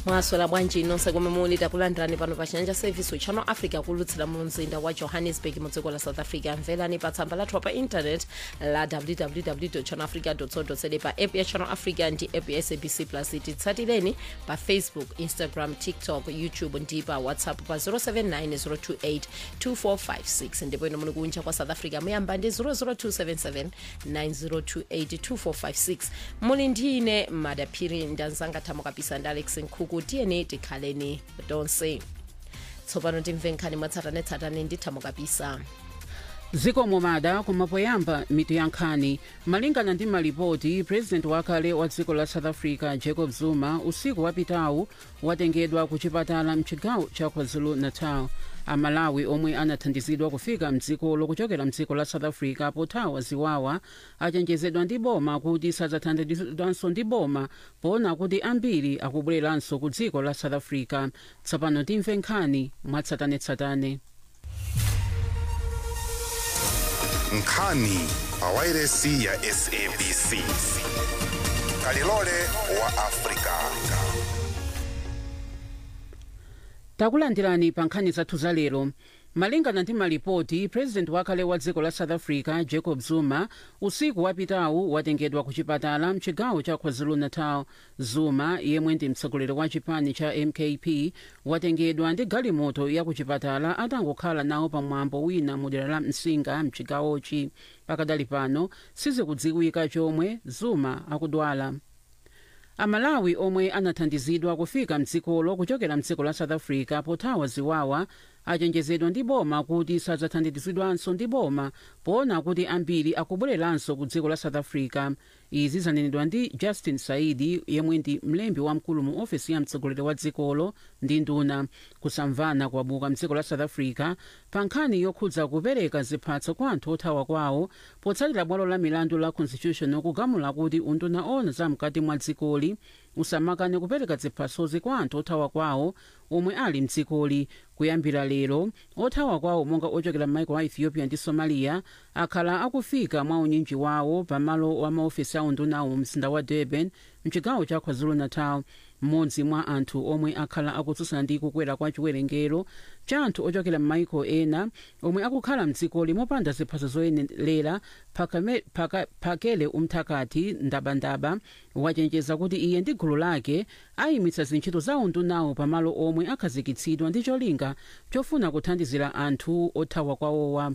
Mwaswera bwanji nonse komwe muli takulandirani pano pa Chanja Service Channel Africa kulutsira mu mzinda wa Johannesburg mu dziko la South Africa. Mverani pa tsamba lathu pa internet la www.channelafrica.co.za, pa app ya Channel Africa ndi app ya SABC Plus. Titsatireni pa Facebook, Instagram, TikTok, YouTube ndi pa WhatsApp pa 0790282456 ndipo ino muli kunja kwa South Africa muyamba ndi 0027790282456. Muli ndine Madaphiri ndanzanga thamo kapisa ndi Alex Nkhuku. Tiyeni tikhaleni tonse tsopano timve nkhani mwatsatanetsatane ndi thamo kapisa. Zikomo mada kumapoyamba mitu ya nkhani. Malingana ndi malipoti, president wakale wa dziko la South Africa Jacob Zuma usiku wapitawu watengedwa ku chipatala mchigawo cha KwaZulu-Natal. Amalawi omwe anathandizidwa kufika mdzikolo kuchokera mdziko la South Africa pothawa ziwawa achenjezedwa ndi boma kuti sadzathandizidwanso ndi boma poona kuti ambiri akubwereranso ku dziko la South Africa. Tsopano timve nkhani mwatsatanetsatane. Nkhani pa wairesi ya SABC. Kalilole wa Afrika. Takulandirani pa nkhani zathu za lero. Malingana ndi malipoti, president wakale wa dziko la South Africa Jacob Zuma usiku wapitawu watengedwa ku chipatala mchigawo cha KwaZulu-Natal. Zuma yemwe ndi mtsogoleri wa chipani cha MKP watengedwa ndi galimoto ya ku chipatala atangokhala nawo pamwambo wina mu dera la Msinga mchigawochi. Pakadali pano sizikudziwika chomwe Zuma akudwala. Amalawi omwe anathandizidwa kufika mdzikolo kuchokera mdziko la South Africa pothawa ziwawa achenjezedwa ndi boma kuti sadzathandizidwanso ndi boma poona kuti ambiri akubwereranso ku dziko la South Africa. Izi zanenedwa ndi Justin Saidi yemwe ndi mlembi wamkulu mu ofesi ya mtsogoleri wa dzikolo ndi nduna. Kusamvana kwabuka mdziko la South Africa pa nkhani yokhudza kupereka ziphatso kwa anthu othawa kwawo potsatira bwalo la milandu la Constitution kugamula kuti unduna ona za mkati mwa dzikoli usamakane kupereka ziphatsozi kwa anthu othawa kwawo omwe ali mdzikoli. Kuyambira lero othawa kwawo monga ochokera m'maiko a Ethiopia ndi Somalia akhala akufika mwa unyinji wawo pamalo wa maofesi a undunawo mu mzinda wa Durban mchigawo cha KwaZulu-Natal. Mmodzi mwa anthu omwe akhala akutsutsana ndi kukwera kwa chiwerengero cha anthu ochokera m'maiko ena omwe akukhala mdzikoli mopanda ziphatso zoyenera Phakele Umthakathi Ndabandaba wachenjeza kuti iye ndi gulu lake ayimitsa zintchito za undunawo pamalo omwe akhazikitsidwa ndi cholinga chofuna kuthandizira anthu othawa kwawowa.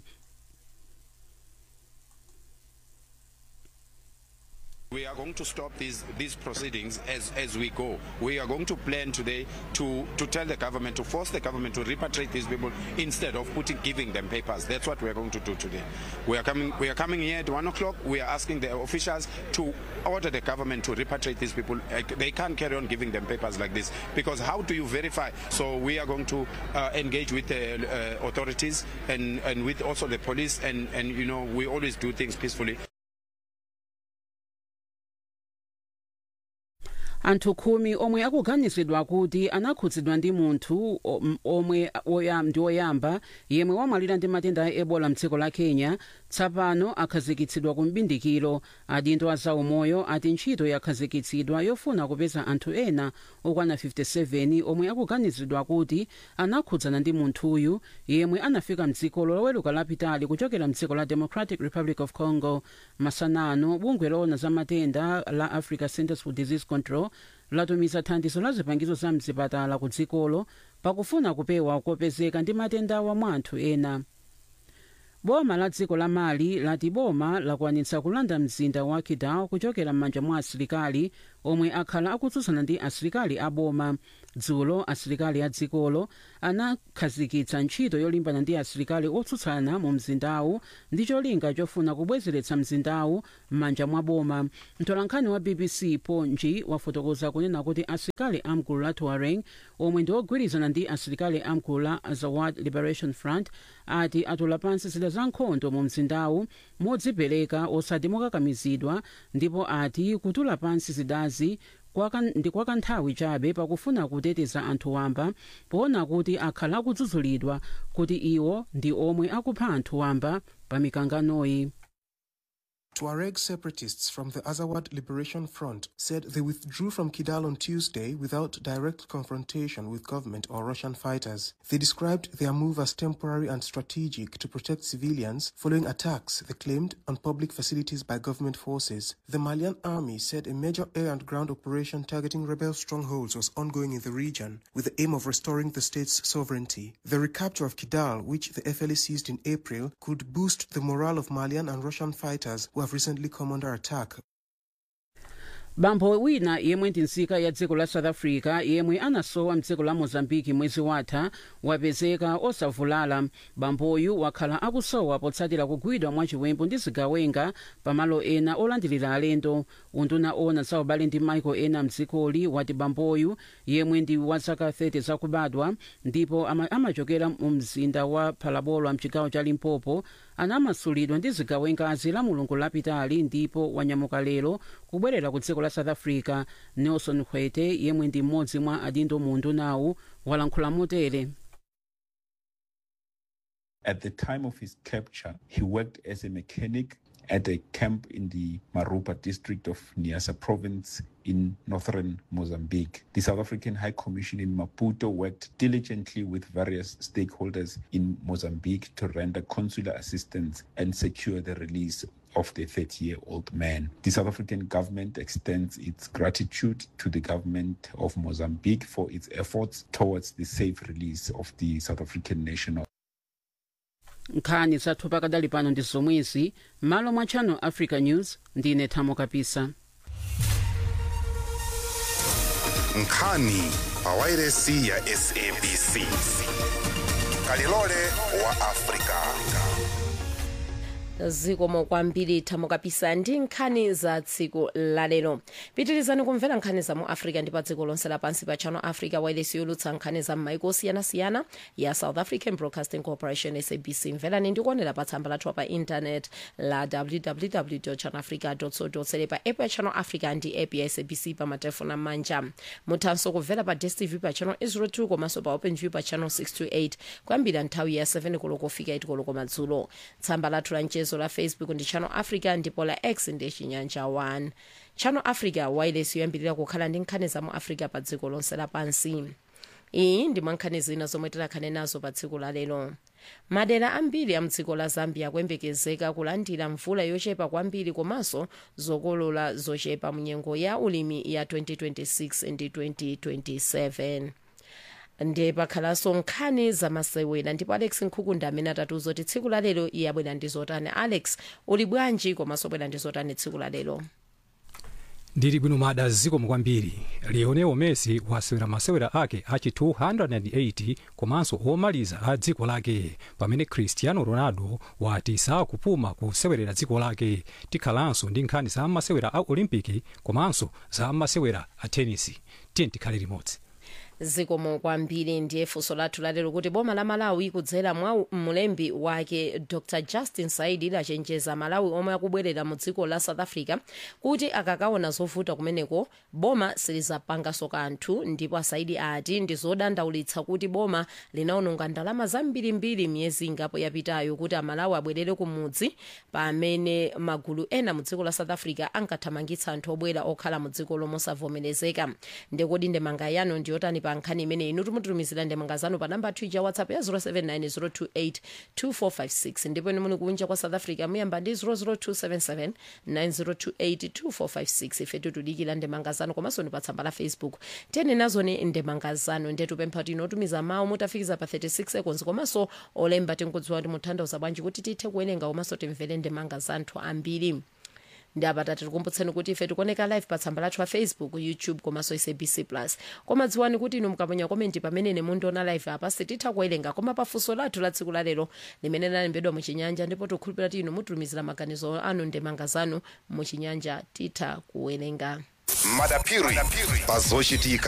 We are going to stop these proceedings as we go. We are going to plan today to tell the government, to force the government to repatriate these people instead of giving them papers. That's what we are going to do today. We are coming here at 1 o'clock. We are asking the officials to order the government to repatriate these people. They can't carry on giving them papers like this because how do you verify? So we are going to engage with the authorities and with also the police and you know we always do things peacefully. Anthu khumi omwe akuganizidwa kuti anakhudzidwa ndi munthu omwe ndi oyamba yemwe wamwalira ndi matenda a Ebola mdziko la Kenya tsapano akhazikitsidwa ku mbindikiro. Adindo a zaumoyo ati ntchito yakhazikitsidwa yofuna kupeza anthu ena okwana 57 omwe akuganizidwa kuti anakhudzana ndi munthuyu yemwe anafika mdzikolo loweruka lapitali kuchokera mdziko la Democratic Republic of Congo. Masanano bungwe loona za matenda la Africa Centers for Disease Control latumiza thandizo la zipangizo za mzipatala ku dzikolo pakufuna kupewa kopezeka ndi matenda wa anthu ena. Boma la dziko la Mali lati boma lakwanitsa kulanda mzinda wa Kidal kuchokera m'manja mwa asilikali omwe akhala akutsutsana ndi asilikali a boma. Dzulo asilikali a dzikolo anakhazikitsa ntchito yolimbana ndi asilikali otsutsana mu mzindawu ndi cholinga chofuna kubwezeretsa mzindawu m'manja mwa boma. Mtolankhani wa BBC Ponji wafotokoza kunena kuti asilikali amgulu la Tuareg omwe ndi ogwirizana ndi asilikali amgulu la Azawad Liberation Front ati atula pansi zida za nkhondo mu mzindawu modzipereka osati mokakamizidwa ndipo ati kutula pansi zidazi ndi kwa kanthawi chabe pakufuna kuteteza anthu wamba poona kuti akhala akudzudzulidwa kuti iwo ndi omwe akupha anthu wamba pa mikanganoyi. Tuareg separatists from the Azawad Liberation Front said they withdrew from Kidal on Tuesday without direct confrontation with government or Russian fighters. They described their move as temporary and strategic to protect civilians following attacks, they claimed, on public facilities by government forces. The Malian army said a major air and ground operation targeting rebel strongholds was ongoing in the region with the aim of restoring the state's sovereignty. The recapture of Kidal, which the FLA seized in April, could boost the morale of Malian and Russian fighters who have recently come under attack. bambo wina yemwe ndi nzika ya dziko la south africa yemwe anasowa mdziko la mozambiki mwezi watha wapezeka osavulala. bamboyu wakhala akusowa potsatira kugwidwa mwachiwembu ndi zigawenga pamalo ena olandilira alendo. unduna ona za ubale ndi maiko ena mdzikoli wati bamboyu yemwe ndi wa zaka 30 zakubadwa ndipo amachokera mu mzinda wa phalabolwa mchigawo cha limpopo anamasulidwa ndi zigawengazi la mulungu lapitali ndipo wanyamuka lero kubwerera ku dziko la south africa. Nelson Hwete yemwe ndi mmodzi mwa adindo mu undunawu walankhula motere. At the time of his capture, he worked as a mechanic at a camp in the Marupa district of Niassa province in northern Mozambique. The South African High Commission in Maputo worked diligently with various stakeholders in Mozambique to render consular assistance and secure the release of the 30-year-old man. The South African government extends its gratitude to the government of Mozambique for its efforts towards the safe release of the South African national. nkhani zathu pakadali pano ndi zomwezi malo mwa Channel Africa News ndine Thamo Kapisa. nkhani pa wairesi ya SABC kalilole wa Afrika. zikomo kwambiri Thamo Kapisa ndi nkhani za tsiku lalero. pitirizani kumvera nkhani za mu Africa ndi pa dziko lonse lapansi pa Channel Africa wairesi yolutsa nkhani za m'maiko osiyanasiyana ya South African Broadcasting Corporation SABC. mverani ndi kuonera pa tsamba lathu pa internet la www.channelafrica.co.za, pa app ya Channel Africa ndi app ya SABC pa matelefoni amanja. muthanso kumvera pa DStv pa Channel 802 komanso pa OpenView pa Channel 628 kuyambira nthawi ya 7 koloko kufika 8 koloko madzulo. tsamba lathu la mchezo la Facebook ndi Channel Africa ndipo la X ndi Chinyanja 1. Channel Africa wireless yoyambirira kukhala ndi nkhani za mu Africa pa dziko lonse lapansi. iyi ndi nkhani zina zomwe tikhale nazo pa tsiku la lero. madera ambiri a mdziko la Zambia akuyembekezeka kulandira mvula yochepa kwambiri komanso zokolola zochepa mu nyengo ya ulimi ya 2026 ndi 2027. ndiye pakhalanso nkhani zamasewera ndipo Alex Nkhukunda amene atatiuza kuti tsiku la lero iye abwera ndi zotani. Alex, uli bwanji komanso bwera ndi zotani tsiku la lero? ndili bwino mada zikomo kwambiri. Lionel Messi wasewera masewera ake achi 280 komanso omaliza a dziko lake pamene Cristiano Ronaldo wati sakupuma kusewerera dziko lake. tikhalanso ndi nkhani za masewera a Olimpiki komanso za masewera a tenisi. tiye tikhale limodzi. zikomo kwambiri. ndiye funso lathu lalero kuti boma la Malawi kudzera mwa mlembi wake Dr Justin Saidi lachenjeza Malawi omwe akubwerera mu dziko la South Africa kuti akakaona zovuta kumeneko boma silizapanganso kanthu. ndipo Saidi ati ndi zodandaulitsa kuti boma linaononga ndalama zambirimbiri miyezi ingapo yapitayo kuti amalawi abwerere kumudzi pamene magulu ena mu dziko la South Africa ankathamangitsa anthu obwera okhala mu dziko lomwe osavomerezeka. ndekodi ndemanga yanu ndiyotani pa nkhani imene inu timutumizira ndemanga zanu pa namba ya WhatsApp ya 0790282456 ndipo inu muli kunja kwa South Africa muyamba ndi 0027790282456. ife tikudikira ndemanga zanu komanso ndi pa tsamba la Facebook tiyeni nazoni ndemanga zanu. ndiye tupempha kuti inotumiza mawu mutafikiza pa 36 seconds komanso olemba tinkudziwa kuti mutanthauza bwanji kuti tithe kuwerenga komanso timvere ndemanga za anthu ambiri. ndapata tikukumbutseni kuti ife tikuoneka live pa tsamba lathu la Facebook, YouTube komanso SABC Plus. koma dziwani kuti inu mukaponya komenti pamene mundiona live apa sititha kuwerenga, koma pafunso lathu la tsiku lalero limene lalembedwa muchinyanja ndipo tikukhulupirira kuti inu mutumizira maganizo anu ndemanga zanu muchinyanja titha kuwerenga. madapiri pazochitika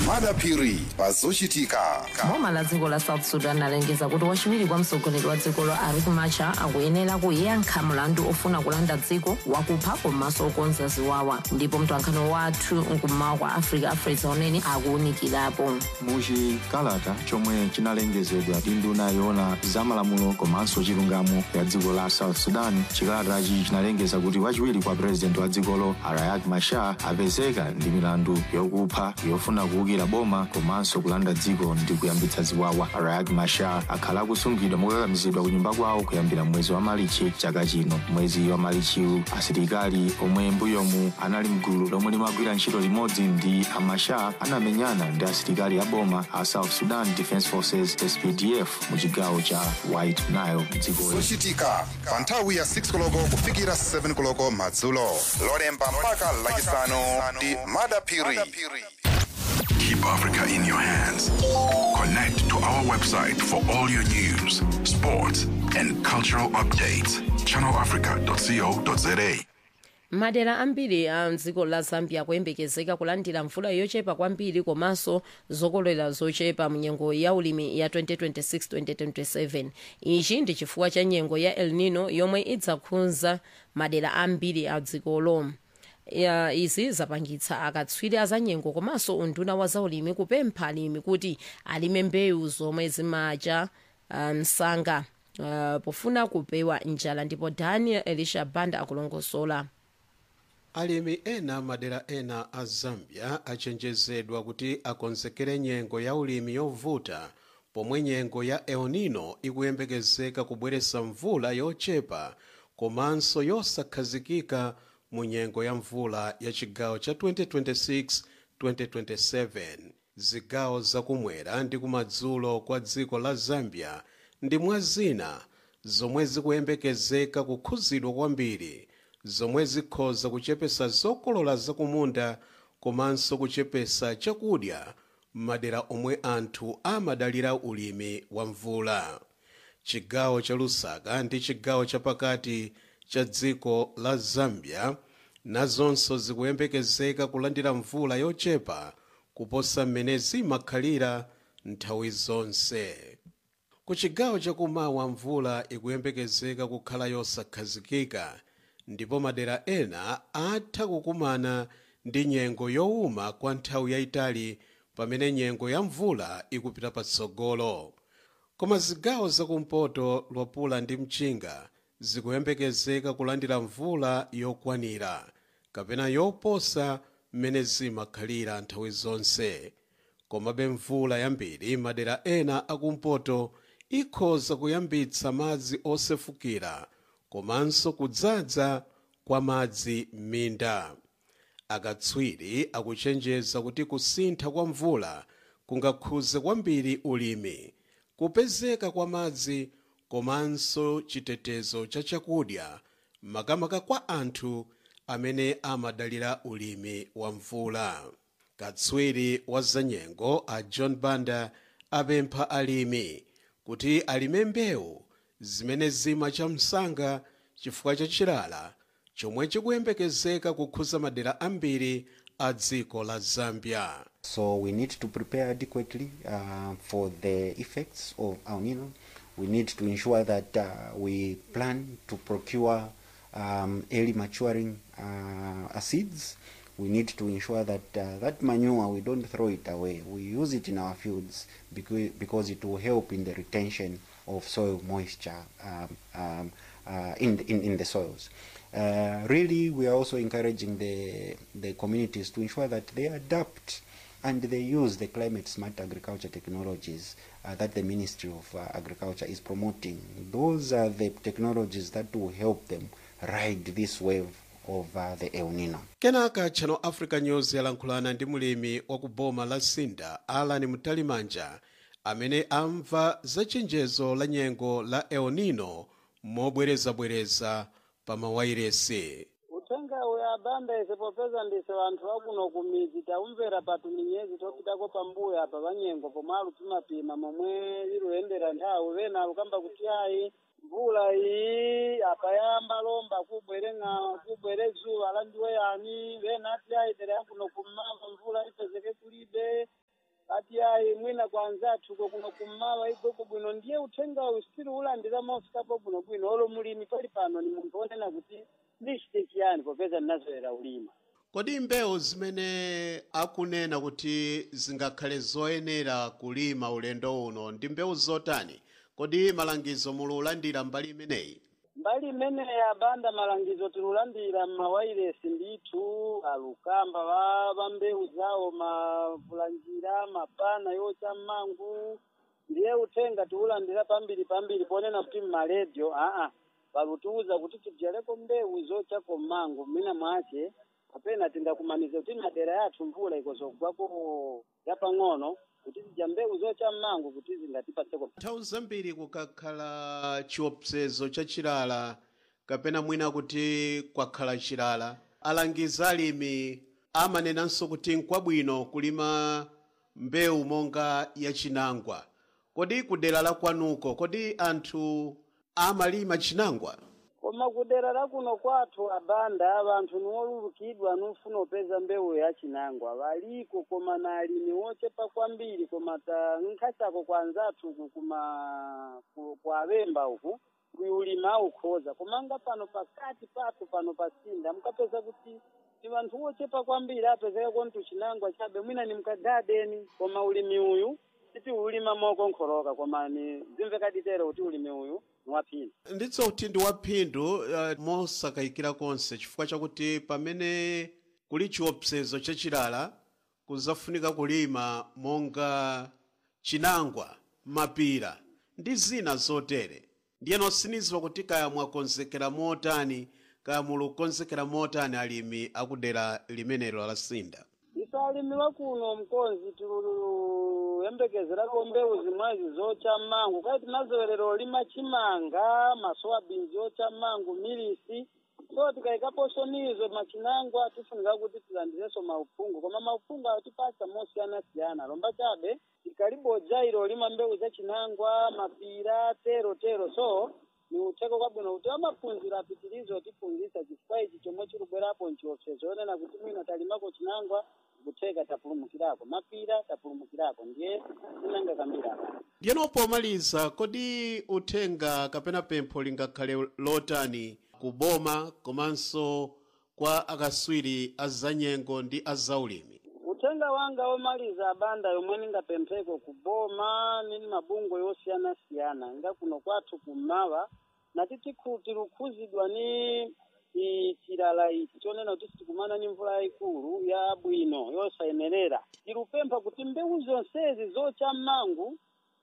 madapiri pazochitika. boma la dziko la south sudan alengeza kuti wachiwiri kwa mtsogoleri wa dzikolo Riek Machar akuyenera kuyankha mlandu ofuna kulanda dziko, wakupha komanso okonza ziwawa. Ndipo mtolankhani wathu mkummawa kwa africa Afresa Unene akuwunikirapo. muchikalata chomwe chinalengezedwa ndi nduna yoona zamalamulo komanso chilungamo ya dziko la south sudan, chikalatachi chinalengeza kuti wachiwiri kwa purezidenti wa dzikolo Riek Machar apezeka ndi milandu yokupha, yofuna kuwukira boma komanso kulanda dziko ndi kuyambitsa ziwawa. Riek Machar akhala akusungidwa mokakamizidwa ku nyumba kwawo kuyambira mwezi wa Marichi chaka chino. Mwezi wa Marichiwu asilikali omwe mbuyomu anali mgulu lomwe limagwira ntchito limodzi ndi Machar anamenyana ndi asilikali a boma a South Sudan Defense Forces SPDF mu chigawo cha White Nile dziko. Zochitika pa nthawi ya 6 koloko kufikira 7 koloko madzulo. Lolemba mpaka lachisanu ndi madapiri. Keep Africa in your hands. Connect to our website for all your news, sports, and cultural updates. channelafrica.co.za. madera ambiri a dziko la Zambia kuyembekezeka kulandira mvula yochepa kwambiri komanso zokolola zochepa munyengo ya ulimi ya 2026-2027. ichi ndi chifukwa cha nyengo ya El Nino yomwe idzakhudza madera ambiri a dzikolo. Izi zapangitsa akatswiri azanyengo komanso unduna wa zaulimi kupempha alimi kuti alime mbewu zomwe zimacha msanga pofuna kupewa njala. Ndipo Daniel Elisha Banda akulongosola. alimi ena madera ena a Zambia achenjezedwa kuti akonzekere nyengo ya ulimi yovuta, pomwe nyengo ya El Nino ikuyembekezeka kubweretsa mvula yochepa komanso yosakhazikika mu nyengo ya mvula ya chigawo cha 2026-2027. zigawo zakumwera ndi kumadzulo kwa dziko la Zambia ndi mwa zina zomwe zikuyembekezeka kukhuzidwa kwambiri, zomwe zikhoza kuchepesa zokolola zakumunda komanso kuchepesa chakudya m'madera omwe anthu amadalira ulimi wa mvula. chigawo cha Lusaka ndi chigawo chapakati cha dziko la Zambia nazonso zikuyembekezeka kulandira mvula yochepa kuposa mmene zimakhalira nthawi zonse. ku chigawo chakumawa mvula ikuyembekezeka kukhala yosakhazikika, ndipo madera ena atha kukumana ndi nyengo yowuma kwa nthawi yayitali pamene nyengo ya mvula ikupita patsogolo. koma zigawo zakumpoto Lwapula ndi Mchinga zikuyembekezeka kulandira mvula yokwanira kapena yoposa mmene zimakhalira nthawi zonse. komabe mvula yambiri madera ena akumpoto ikhoza kuyambitsa madzi osefukira komanso kudzaza kwa madzi m'minda. akatswiri akuchenjeza kuti kusintha kwa mvula kungakhuze kwambiri ulimi, kupezeka kwa madzi komanso chitetezo cha chakudya makamaka kwa anthu amene amadalira ulimi wa mvula. katswiri wa zanyengo a John Banda apempha alimi kuti alime mbewu zimene zimacha msanga chifukwa cha chilala chomwe chikuyembekezeka kukhuza madera ambiri a dziko la Zambia. So we need to prepare adequately for the effects of El Nino. We need to ensure that we plan to procure early maturing seeds. We need to ensure that that manure, we don't throw it away. We use it in our fields because it will help in the retention of soil moisture in the soils. Really, we are also encouraging the communities to ensure that they adapt and they use the climate-smart agriculture technologies that the Ministry of Agriculture is promoting. Those are the technologies that will help them ride this wave of the El Nino. Kenaka Channel Africa News yalankhulana ndi mulimi wa kuboma la Sinda Alan Mutalimanja amene amva za chenjezo la nyengo la El Nino mobwerezabwereza pa mawairesi. Uthenga uyabambe sepopeza ndise wanthu akuno kumidzi taumvera patu minyezi topitako pambuyo apa panyengo pomwe timapima momwe iluyendera nthawi wena alukamba kuti ayi mvula iyi apayamba lomba kubwere dzuwa la ndiwe yani wena ati ayitere akuno kumava mvula ipezeke kulibe kuti ayi mwina kwanzathu kuno kummawa igweko bwino ndiye uthenga usiri ulandira mofikapo bwino olo mulimi pali pano ni munthu onena kuti ndichite chiyani popeza ndinazoera ulima. Kodi mbewu zimene akunena kuti zingakhale zoyenera kulima ulendo uno ndi mbewu zotani? Kodi malangizo mululandira mbali imeneyi? Mbali imeneyi abanda malangizo tilulandira mawayilesi ndithu alukamba wa mbewu zawo mavulanjira mapana yocha mangu ndiye uthenga tiulandira pambiri ponena kuti mmaledio palutiuza kuti tidyaleko mbewu zochako mangu mwina mwache kapena tingakumaniza kuti madera yathu mvula ikozogwako yapang'ono kuti tidya mbewu zocha mangu kuti zingatipaseko. Nthawi zambiri kukakhala chiopsezo cha chilala kapena mwina kuti kwakhala chilala, alangizi alimi amanenanso kuti nkwabwino kulima mbewu monga ya chinangwa. Kodi kudera la kwanuko kodi anthu amalima chinangwa? Koma kudera la kuno kwathu abanda abantu niwolulukidwa nufuna upeza mbewu ya chinangwa valiko koma na alimi wochepa kwambiri koma nkhachako kwanzathu kwa avemba uku kuyulima ukhoza komanga pano pakati pathu pano pasinda mukapeza kuti ni vanthu wochepa kwambiri apezeka kontu chinangwa chabe mwina ni mkagadeni koma ulimi uyu titi ulima moko nkhoroka koma ni zimvekaditero kuti ulimi uyu nwaphindu. Nditso kuti ndi waphindu mosakayikira konse chifukwa chakuti pamene kuli chiopsezo chachilala kuzafunika kulima monga chinangwa, mapira ndi zina zotere. Ndiyeno sinizwa kuti kaya mwakonzekera motani kaya mulukonzekera motani alimi akudera limenelo la Sinda. Alimi wakuno mkonzi tuluyembekezerako mbewu zimwezi zocha mangu kaya tinazowerero lima chimanga maswabinzi yocha mangu milisi so tikayikaposo nizo machinangwa tifunika kuti tilandireso maupungu koma maupungu atipasa mosiyana lomba chabe tikaliboja ilo lima mbewu za chinangwa mapira tero so ni uteko kwabwino kuti amaphunzira apitirizo tiphunzitsa chifukwa ichi chomwe chikubwerapo nchiopsezo onena kuti mwina talimako chinangwa kutheka tapulumukirako mapira tapulumukirako ndiye inanga kambirako. Ndiyeno pomaliza kodi uthenga kapena pempho lingakhale lotani kuboma komanso kwa akaswiri azanyengo ndi azaulimi? Uthenga wanga omaliza abanda yomwe ningapempheko kuboma nini mabungwe yosiyana nga kuno kwathu kummawa natiti kuti lukhuzidwa ni chilala ichi chonena kuti sitikumana ni mvula yaikulu ya bwino yosayenerera tilupempha kuti mbewu zonsezi zocha mangu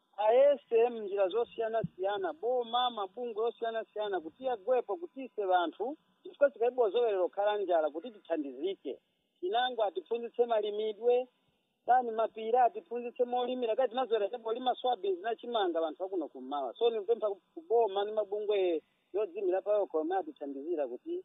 ayese mnjira zosiyana boma mabungwe yosiyana kuti agwepo kuti ise vanthu chifukwa chikaibozowerero khala njala kuti tithandizike. Chinangwa atiphunzitse malimidwe tani mapira atiphunzitse molimira kati tinazowerera molima swabinzi na chimanga vanthu vakuno kummawa so nipempha kuboma ni mabungwe yodzimira payo koma atithandizira kuti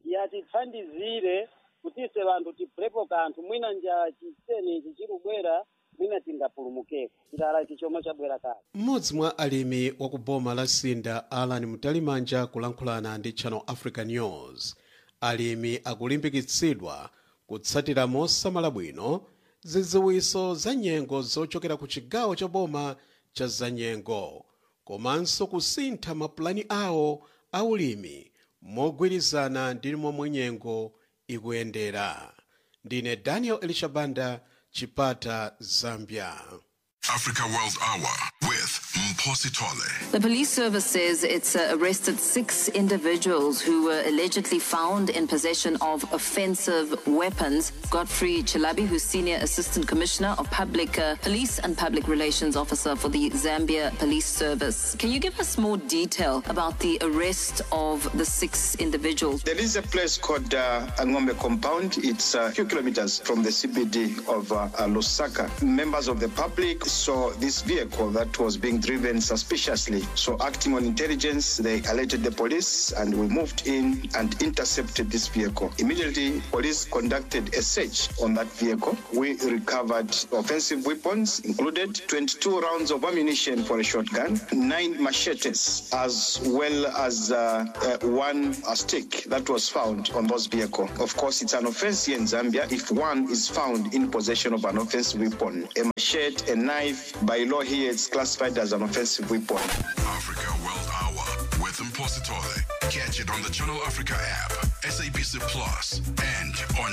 yatithandizire kuti ise vanthu tibvepo kanthu mwina nja chiseni ichi chikubwera mwina tingapulumukeko chilala ichi chomwe chabwera kale. Mmodzi mwa alimi wa kuboma la Sinda Alan Mtalimanja kulankhulana ndi Channel Africa News. Alimi akulimbikitsidwa kutsatira mosamala bwino zidziwitso za nyengo zochokera ku chigawo cha boma cha zanyengo komanso kusintha mapulani awo aulimi mogwirizana ndi momwe nyengo ikuyendera. Ndine Daniel Elishabanda, Chipata, Zambia. Africa World Hour with Mposi Tole. The police service says it's arrested 6 individuals who were allegedly found in possession of offensive weapons. Godfrey Chilabi, who's Senior Assistant Commissioner of Public Police and Public Relations Officer for the Zambia Police Service. Can you give us more detail about the arrest of the 6 individuals? There is a place called Angombe Compound. It's a few kilometers from the CBD of Lusaka. Members of the public saw this vehicle that was being driven vehicle suspiciously. So acting on intelligence, they alerted the police and we moved in and intercepted this vehicle. Immediately, police conducted a search on that vehicle. We recovered offensive weapons, included 22 rounds of ammunition for a shotgun, 9 machetes, as well as one stick that was found on those vehicle. Of course, it's an offense here in Zambia if one is found in possession of an offensive weapon. A machete, a knife, by law here it's classified as an offensive weapon. Africa World Hour with Mpositole. Catch it on the Channel Africa app, SABC Plus, and on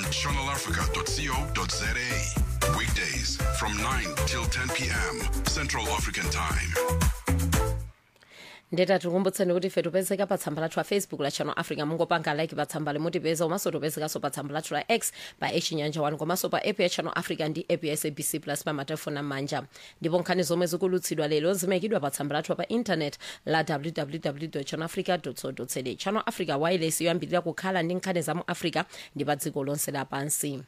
channelafrica.co.za. Weekdays from 9 till 10 p.m. Central African Time. ndeta tikumbutseni kuti ife tipezeka pa tsamba lathu la Facebook la Channel Africa, mungopanga like pa tsamba limutipeza, komanso tipezekanso pa tsamba lathu la X pa Chinyanja 1, komanso pa app ya Channel Africa ndi app ya SABC Plus pa matelefoni amanja. Ndipo nkhani zomwe zikulutsidwa lero zimayikidwa pa tsamba lathu pa internet la www.channelafrica.co.za. Channel Africa wireless yoyambirira kukhala ndi nkhani za mu Africa ndi pa dziko lonse lapansi.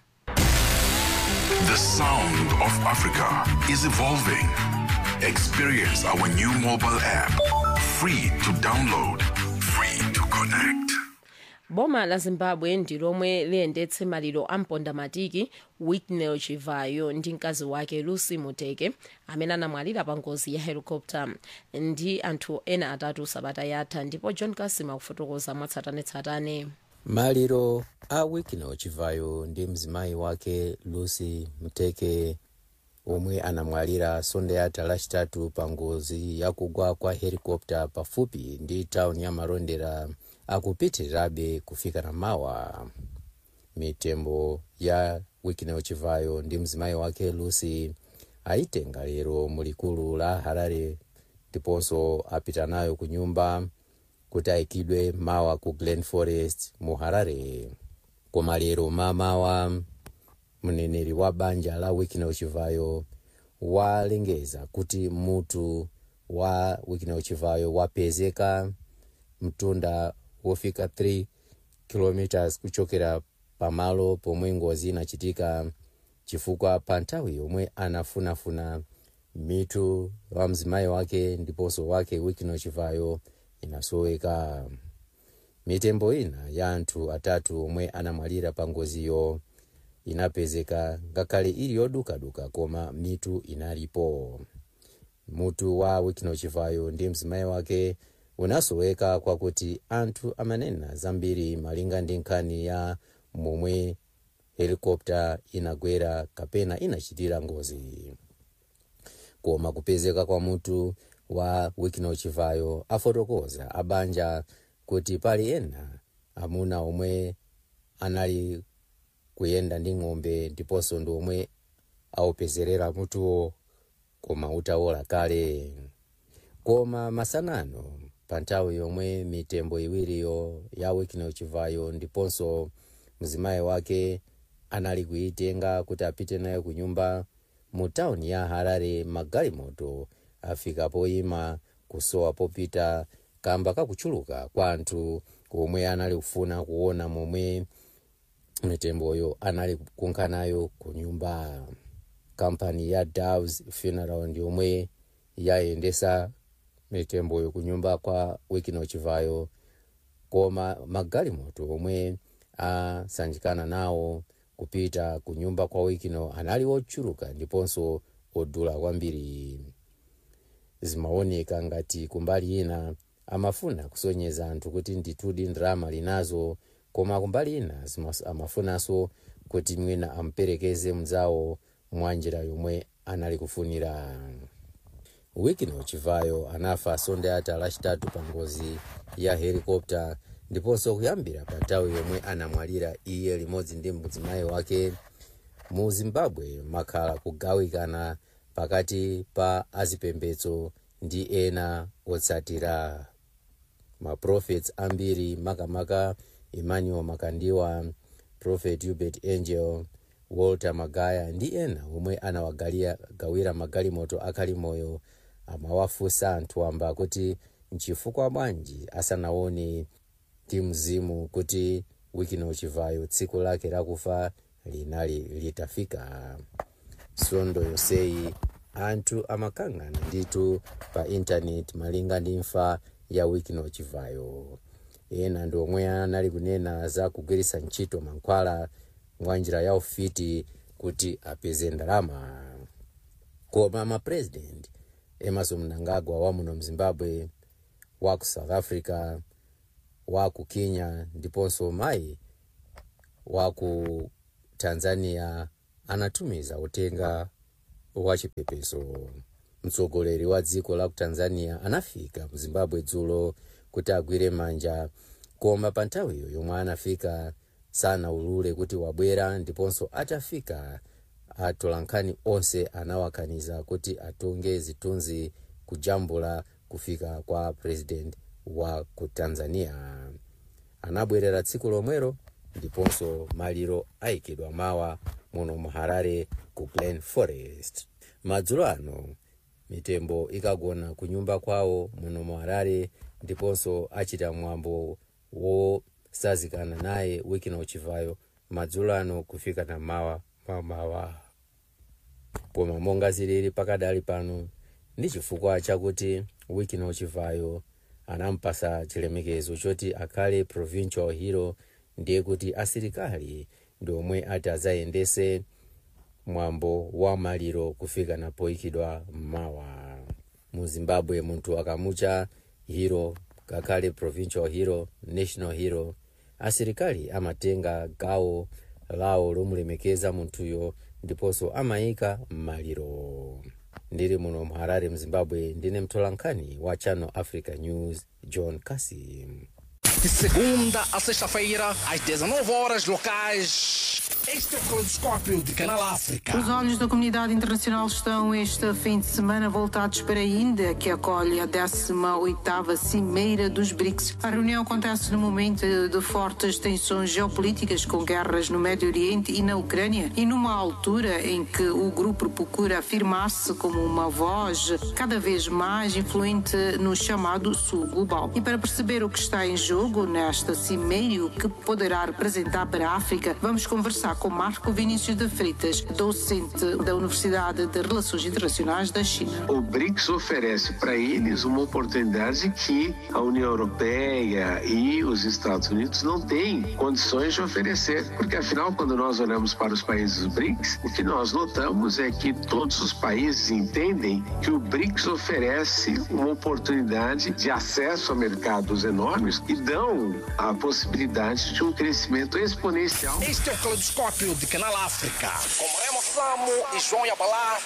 The sound of Africa is evolving. Experience our new mobile app. Free to download, free to connect. Boma la Zimbabwe ndi lomwe liyendetse maliro amponda matiki Whitney Chivayo ndi mkazi wake Lucy Muteke amene anamwalira pa ngozi ya helicopter ndi anthu ena atatu sabata yatha, ndipo John Kasima kufotokoza mwatsatanetsatane. Maliro a Whitney Chivayo ndi mzimayi wake Lucy Muteke omwe anamwalira Sonde yatha lachitatu pa ngozi yakugwa kwa helicopter pafupi ndi town ya Marondera akupitirirabe kufika na mawa. Mitembo ya Whitney Chivayo ndi mzimayi wake Lucy aitenga lero mulikulu la Harare, ndiponso apita nayo ku nyumba kuti ayikidwe mawa ku Glen Forest mu Harare. Koma lero mamawa mneneri wa banja la Whitney Chivayo walengeza kuti mutu wa Whitney Chivayo wapezeka mtunda wofika 3 kilometers kuchokera pamalo pomwe ngozi inachitika, chifukwa pa nthawi yomwe anafunafuna mitu wa mzimayi wake ndiponso wake Whitney Chivayo inasoweka. Mitembo ina ya anthu atatu omwe anamwalira pa ngoziyo inapezeka ngakhale ili yodukaduka, koma mitu inalipo. Mutu wa Whitney Chivayo ndi mzimayi wake unasoweka kwakuti anthu amanena zambiri malinga ndi nkhani ya momwe helicopter inagwera kapena inachitira ngozi. Koma kupezeka kwa mutu wa Whitney Chivayo afotokoza abanja kuti pali ena amuna omwe anali kuyenda ndi ng'ombe ndiponso ndi omwe aupezerera mutuwo koma utawola kale. Koma masanano pa nthawi yomwe mitembo iwiriyo ya Whitney Chivayo ndiponso mzimayi wake anali kuitenga kuti apite nayo ku nyumba mu town ya Harare, magalimoto afika poyima kusowa popita kamba kakuchuluka kwa anthu omwe anali kufuna kuona momwe mitemboyo anali kunka nayo ku nyumba. Kampani ya Doves Funeral ndi omwe yayendesa mitemboyo ku nyumba kwa Whitney Chivayo, koma magalimoto omwe asanjikana nawo kupita ku nyumba kwa Whitney anali ochuluka ndiponso odula kwambiri. Zimaoneka ngati kumbali ina amafuna kusonyeza anthu kuti nditudi ndrama linazo, koma kumbali ina amafunanso kuti mwina amperekeze mzawo mwanjira yomwe anali kufunira. Whitney Chivayo anafa Sonde yatha lachitatu pa ngozi ya helicopter, ndiponso kuyambira pa nthawi yomwe anamwalira iye limodzi ndi mzimayi wake. Mu Zimbabwe makhala kugawikana pakati pa azipembedzo ndi ena otsatira. Maprophets ambiri makamaka Emmanuel Makandiwa, Prophet Hubert Angel, Walter Magaya ndi ena omwe anawagawira magalimoto akali moyo amawafunsa anthu amba kuti nchifukwa bwanji asanaone ndi mzimu kuti Whitney Chivayo tsiku lake lakufa linali litafika. Sondo Yosei anthu amakang'ana ndithu pa intaneti malinga ndi imfa ya Wycliffe Chivayo. Ena ndi omwe anali kunena za kugwiritsa ntchito mankhwala mwa njira ya ufiti kuti apeze ndalama. Koma mapresident Emmerson Mnangagwa wa muno Zimbabwe, wa ku South Africa, wa ku Kenya ndiponso mayi wa ku Tanzania anatumiza utenga wa chipepeso. Mtsogoleri wa dziko la ku Tanzania anafika mu Zimbabwe dzulo kuti agwire manja, koma pa nthawiyo yomwe anafika sanaulule kuti wabwera, ndiponso atafika atolankhani onse anawakaniza kuti atunge zithunzi kujambula kufika kwa president wa ku Tanzania. Anabwerera tsiku lomwero ndiponso maliro ayikidwa mawa muno mu Harare ku Glen Forest. Madzulo ano mitembo ikagona ku nyumba kwawo muno mu Harare, ndiponso achita mwambo wosazikana naye Wycliffe Chivayo madzulo ano kufika na mawa. Koma monga zilili pakadali pano ndi chifukwa chakuti Wycliffe Chivayo anampasa chilemekezo choti akhale provincial hero, ndiye kuti asilikali ndi omwe ati azayendese mwambo wa maliro kufika na poikidwa mawa. Mu Zimbabwe munthu akamucha hero, kakhale provincial hero, national hero, asilikali amatenga gawo lawo lomulemekeza munthuyo ndiponso amayika maliro. Ndiri muno mu Harare mu Zimbabwe, ndine mtolankhani wa Channel Africa News John Kasim. De segunda a sexta-feira, às 19 horas locais. Este é o Caleidoscópio de Canal África. Os olhos da comunidade internacional estão este fim de semana voltados para a Índia, que acolhe a 18ª Cimeira dos BRICS. A reunião acontece no momento de fortes tensões geopolíticas, com guerras no Médio Oriente e na Ucrânia, e numa altura em que o grupo procura afirmar-se como uma voz cada vez mais influente no chamado Sul Global. E para perceber o que está em jogo nesta cimeira e o que poderá representar para a África, vamos conversar com Marco Vinícius de Freitas, docente da Universidade de Relações Internacionais da China. O BRICS oferece para eles uma oportunidade que a União Europeia e os Estados Unidos não têm condições de oferecer, porque afinal, quando nós olhamos para os países do BRICS, o que nós notamos é que todos os países entendem que o BRICS oferece uma oportunidade de acesso a mercados enormes e dão a possibilidade de um crescimento exponencial. Este é o Caleidoscópio de Canal África, com Remo Samo e João Yabalá.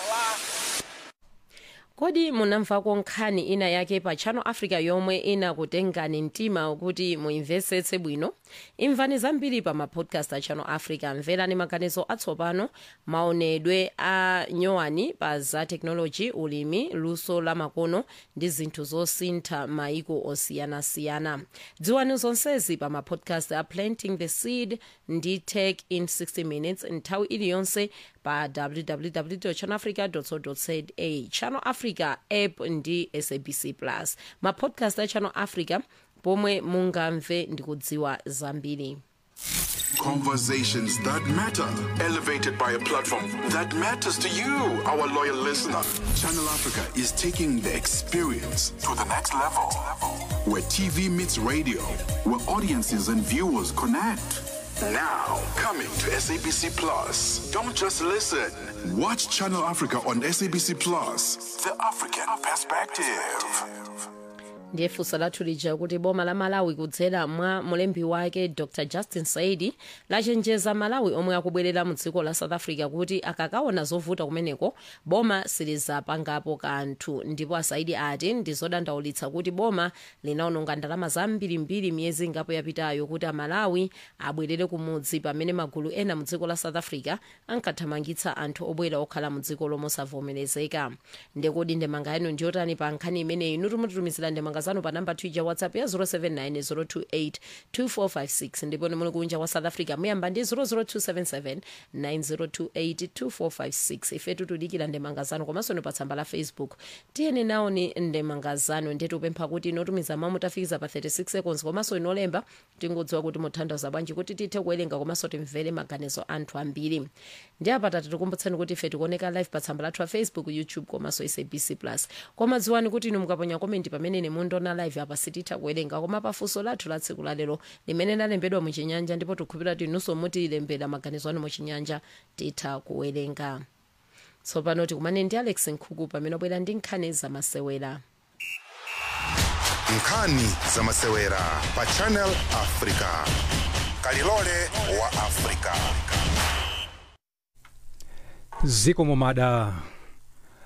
Kodi munamva nkhani ina yake pa Channel Africa yomwe inakutengani mtima ukuthi muimvetsetse bwino? Imvani zambiri pa mapodcast a Channel Africa. Mverani maganizo atsopano, maonedwe a nyowani pa za technology, ulimi, luso la makono ndi zinthu zosintha maiko osiyanasiyana. Dziwani zonsezi pa mapodcast a Planting the Seed ndi Tech in 60 Minutes nthawi iliyonse pa www.channelafrica.co.za. Channel Africa app ndi SABC Plus. Mapodcast a Channel Africa pomwe mungamve ndi kudziwa zambiri. Conversations that matter, elevated by a platform that matters to you, our loyal listener. Channel Africa is taking the experience to the next level, where TV meets radio, where audiences and viewers connect. Now, coming to SABC Plus. Don't just listen. Watch Channel Africa on SABC Plus. The African Perspective. Ndiye funso lathu lija kuti boma la Malawi kudzera mwa mulembi wake Dr. Justin Saidi lachenjeza Malawi omwe akubwerera mu dziko la South Africa kuti akakaona zovuta kumeneko boma silizapangapo kanthu. Ndipo Asaidi ati ndizodandaulitsa kuti boma linaononga ndalama zambirimbiri miyezi ingapo yapitayo kuti Malawi abwerere kumudzi pamene magulu ena mu dziko la South Africa ankathamangitsa anthu obwera okhala mu dziko lomosavomerezeka. Ndekodi ndemanga yanu ndiyotani pa nkhani imeneyi? Inu tumutumizira ndemanga zanu pa namba twitter whatsapp ya 079 ndipo muli kunja kwa south africa muyamba ndi 00277 90282456 ifetu tudikira ndemanga zanu komanso pa tsamba la facebook tiyeni nawo ni ndemanga zanu ndetu upempha kuti inotumiza mawu mutafikiza pa 36 seconds komanso inolemba tingodziwa kuti muthandiza bwanji kuti tithe kuwerenga komanso timvere maganizo anthu ambiri ndi apa tatikumbutsani kuti ife tikuoneka live pa tsamba lathu la facebook youtube komanso sabc plus koma dziwani kuti inu mukaponya komenti pamene mundiona live apa sititha kuwerenga koma pafunso lathu la tsiku lalero limene lalembedwa muchinyanja ndipo tikukhulupirira kuti inunso mutilembera maganizo anu muchinyanja titha kuwerenga. Tsopano tikumane ndi Alex Nkhuku pamene abwera ndi nkhani zamasewera. Nkhani zamasewera pa Channel Africa. Kalilole wa Africa. Ziko momada